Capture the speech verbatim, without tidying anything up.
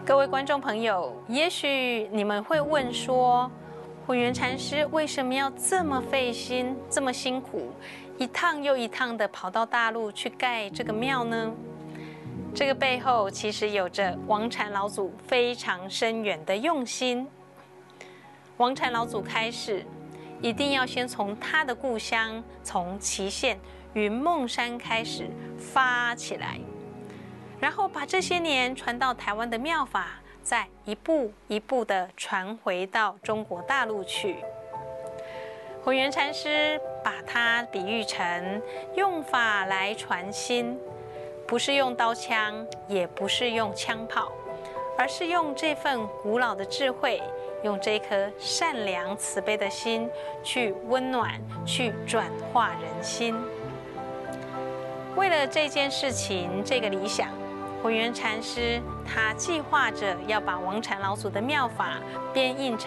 各位观众朋友，也许你们会问说，混元禅师为什么要这么费心、这么辛苦，一趟又一趟的跑到大陆去盖这个庙呢？这个背后其实有着王禅老祖非常深远的用心。王禅老祖开始，一定要先从他的故乡，从祁县云梦山开始发起来。然后把这些年传到台湾的妙法，再一步一步地传回到中国大陆去。混元禅师把它比喻成用法来传心，不是用刀枪，也不是用枪炮，而是用这份古老的智慧，用这颗善良慈悲的心去温暖，去转化人心。为了这件事情，这个理想，混元禅师他计划着要把王禅老祖的妙法编印成